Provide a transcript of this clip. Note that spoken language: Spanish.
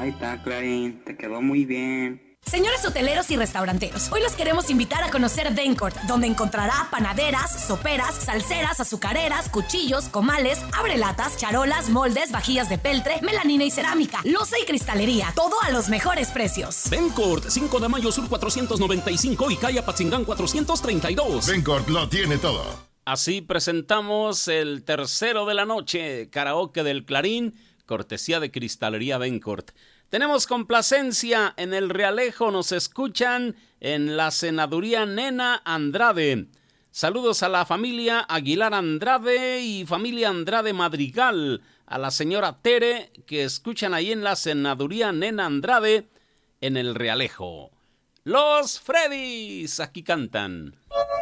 Ahí está, Clarín, te quedó muy bien. Señores hoteleros y restauranteros, hoy los queremos invitar a conocer Dencourt, donde encontrará panaderas, soperas, salseras, azucareras, cuchillos, comales, abrelatas, charolas, moldes, vajillas de peltre, melamina y cerámica, loza y cristalería, todo a los mejores precios. Dencourt, 5 de mayo sur 495 y calle Apatzingán 432. Dencourt lo tiene todo. Así presentamos el tercero de la noche, karaoke del Clarín, cortesía de Cristalería Dencourt. Tenemos complacencia en el Realejo, nos escuchan en la Senaduría Nena Andrade. Saludos a la familia Aguilar Andrade y familia Andrade Madrigal, a la señora Tere, que escuchan ahí en la Senaduría Nena Andrade, en el Realejo. Los Freddys, aquí cantan.